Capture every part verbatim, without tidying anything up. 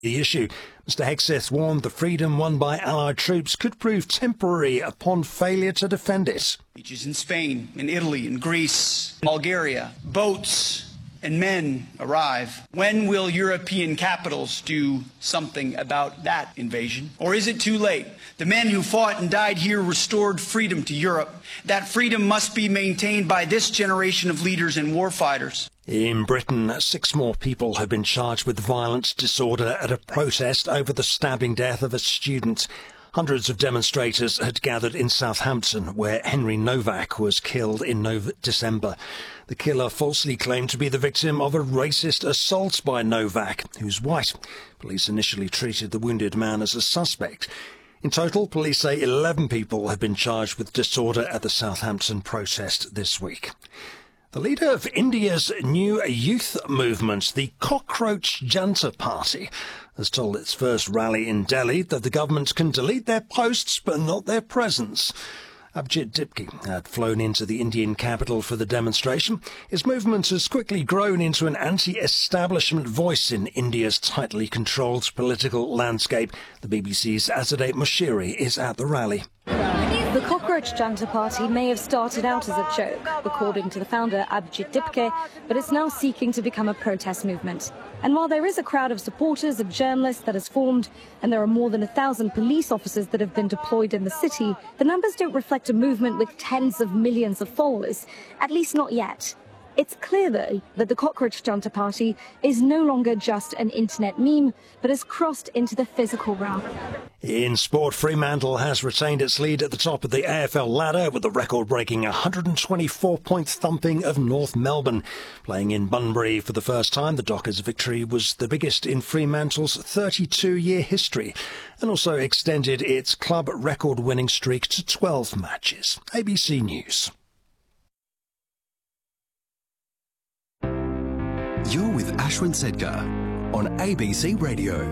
The issue. Mister Hegseth warned the freedom won by Allied troops could prove temporary upon failure to defend it. Beaches in Spain, in Italy, in Greece, Bulgaria, boats and men arrive. When will European capitals do something about that invasion? Or is it too late? The men who fought and died here restored freedom to Europe. That freedom must be maintained by this generation of leaders and warfighters. In Britain, six more people have been charged with violent disorder at a protest over the stabbing death of a student. Hundreds of demonstrators had gathered in Southampton, where Henry Novak was killed in Nov- December. The killer falsely claimed to be the victim of a racist assault by Novak, who's white. Police initially treated the wounded man as a suspect. In total, police say eleven people have been charged with disorder at the Southampton protest this week. The leader of India's new youth movement, the Cockroach Janta Party, has told its first rally in Delhi that the government can delete their posts but not their presence. Abhijit Dipke had flown into the Indian capital for the demonstration. His movement has quickly grown into an anti-establishment voice in India's tightly controlled political landscape. The B B C's Azadeh Moshiri is at the rally. The Cockroach Janta Party may have started out as a joke, according to the founder Abhijit Dipke, but it's now seeking to become a protest movement. And while there is a crowd of supporters of journalists that has formed, and there are more than a thousand police officers that have been deployed in the city, the numbers don't reflect a movement with tens of millions of followers, at least not yet. It's clear, though, that the Cockroach Janta Party is no longer just an internet meme, but has crossed into the physical realm. In sport, Fremantle has retained its lead at the top of the A F L ladder with the record-breaking one hundred twenty-four point thumping of North Melbourne. Playing in Bunbury for the first time, the Dockers' victory was the biggest in Fremantle's thirty-two-year history and also extended its club record-winning streak to twelve matches. A B C News. You're with Ashwin Sedgar on A B C Radio.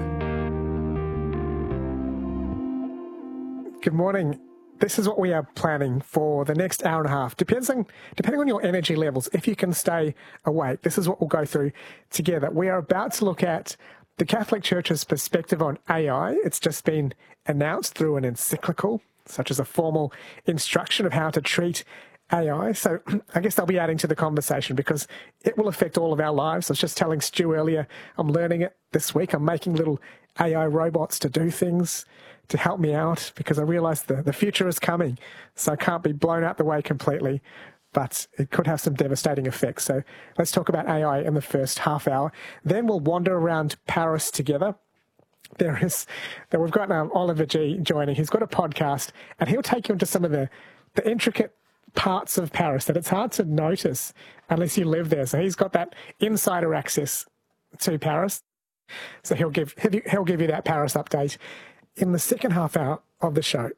Good morning. This is what we are planning for the next hour and a half. Depends on, depending on your energy levels, if you can stay awake, this is what we'll go through together. We are about to look at the Catholic Church's perspective on A I. It's just been announced through an encyclical, such as a formal instruction of how to treat A I. So I guess they'll be adding to the conversation because it will affect all of our lives. I was just telling Stu earlier, I'm learning it this week. I'm making little A I robots to do things to help me out because I realise the, the future is coming. So I can't be blown out the way completely, but it could have some devastating effects. So let's talk about A I in the first half hour. Then we'll wander around Paris together. There is, that we've got um, Oliver G joining. He's got a podcast and he'll take you into some of the, the intricate parts of Paris that it's hard to notice unless you live there. So he's got that insider access to Paris. So he'll give he'll give you that Paris update in the second half hour of the show.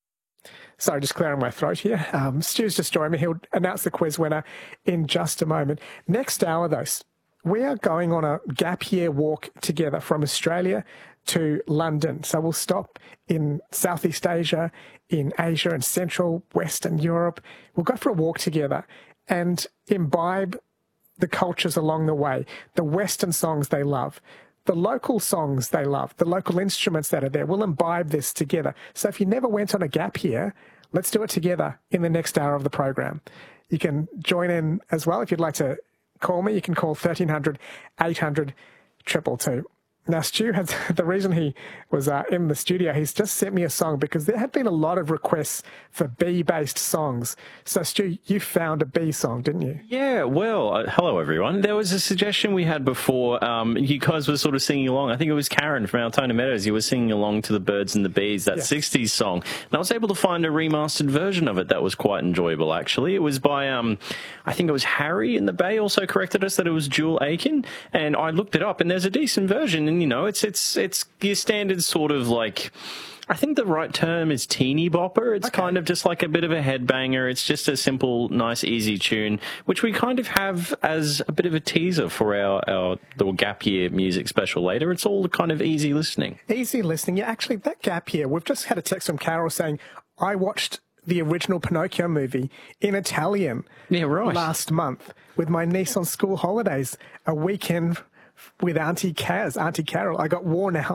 Sorry, just clearing my throat here. Um, Stu's just joined me. He'll announce the quiz winner in just a moment. Next hour, though, we are going on a gap year walk together from Australia to London. So we'll stop in Southeast Asia, in Asia and Central, Western Europe. We'll go for a walk together and imbibe the cultures along the way, the Western songs they love, the local songs they love, the local instruments that are there. We'll imbibe this together. So if you never went on a gap year, let's do it together in the next hour of the program. You can join in as well. If you'd like to call me, you can call thirteen hundred, eight hundred, two two two. Now, Stu, has, the reason he was uh, in the studio, he's just sent me a song because there had been a lot of requests for bee-based songs. So, Stu, you found a bee song, didn't you? Yeah, well, uh, hello, everyone. There was a suggestion we had before. Um, you guys were sort of singing along. I think it was Karen from Altona Meadows. You were singing along to the Birds and the Bees, that yes. sixties song. And I was able to find a remastered version of it that was quite enjoyable, actually. It was by, um, I think it was Harry in the Bay also corrected us that it was Jewel Aiken. And I looked it up, and there's a decent version. And, you know, it's it's it's your standard sort of like, I think the right term is teeny bopper. It's okay. Kind of just like a bit of a headbanger. It's just a simple, nice, easy tune, which we kind of have as a bit of a teaser for our, our the gap year music special later. It's all kind of easy listening. Easy listening. Yeah, actually, that gap year, we've just had a text from Carol saying, I watched the original Pinocchio movie in Italian yeah, right. last month with my niece on school holidays, a weekend with Auntie Kaz, Auntie Carol. I got worn out.